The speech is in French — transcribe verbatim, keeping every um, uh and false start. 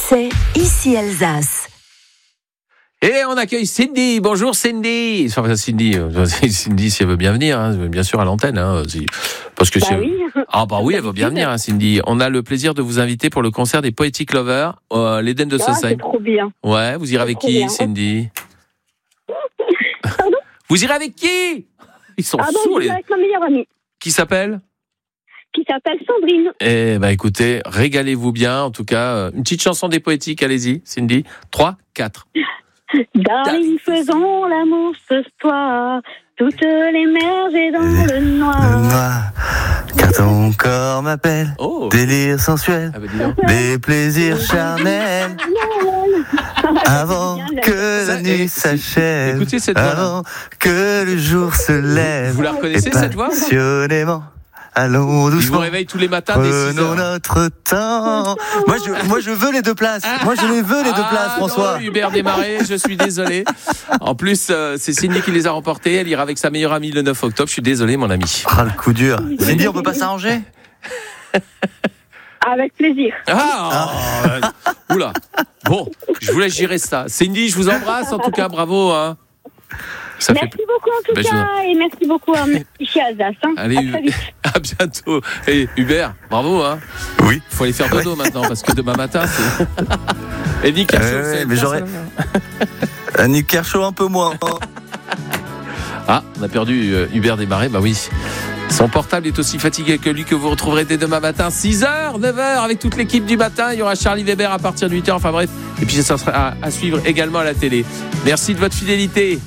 C'est Ici Alsace. Et on accueille Cindy. Bonjour Cindy. Enfin Cindy, euh, Cindy si elle veut bien venir, hein, bien sûr à l'antenne. Hein, si, parce que bah si oui. Ah bah oui, elle veut bien venir, hein, Cindy. On a le plaisir de vous inviter pour le concert des Poetic Lovers, euh, l'Éden de Ah, Saussaye. c'est trop bien. Ouais, vous irez avec trop qui, bien. Cindy? Pardon? Vous irez avec qui? Ils sont Ah bon, sourds je vais les. avec ma meilleure amie, Qui s'appelle? qui s'appelle Sandrine. Eh ben écoutez, régalez-vous bien. En tout cas, euh, une petite chanson des Poétiques. Allez-y, Cindy. trois, quatre. Darling, faisons l'amour ce soir, toutes les mers et dans le Le noir. noir, car ton corps m'appelle. Oh. Délire sensuel, Ah bah dis donc. des plaisirs charnels. Avant que Ça, la nuit eh, s'achève, écoutez cette voix-là. avant que le jour se lève, Vous la et reconnaissez cette voix? passionnément, allons Il vous doucement. réveille tous les matins dès six Prenons heures. notre temps. Moi je, moi je veux les deux places. Moi je les veux les deux Ah, places, François. Non, Hubert Desmarais, je suis désolé. En plus, euh, c'est Cindy qui les a remportés. Elle ira avec sa meilleure amie le neuf octobre. Je suis désolé, mon ami. Ah, le coup dur. Cindy, on peut pas s'arranger? Avec plaisir. Ah, euh, oula. Bon, je vous laisse gérer ça. Cindy, je vous embrasse. En tout cas, bravo. Hein. Ça Merci beaucoup en tout Ben, je cas, et merci beaucoup à Ici Alsace. Hein. Allez, à très vite. à bientôt. Et Hubert, bravo. Hein. Oui. Il faut aller faire dodo maintenant parce que demain matin, c'est. Et Nick Kershaw, Euh, c'est mais bien, j'aurais- ça Annie Kershaw un peu moins. Ah, on a perdu euh, Hubert Desmarais, bah oui. Son portable est aussi fatigué que lui, que vous retrouverez dès demain matin, six heures, neuf heures, avec toute l'équipe du matin. Il y aura Charlie Weber à partir de huit heures, enfin bref. Et puis ça sera à, à suivre également à la télé. Merci de votre fidélité.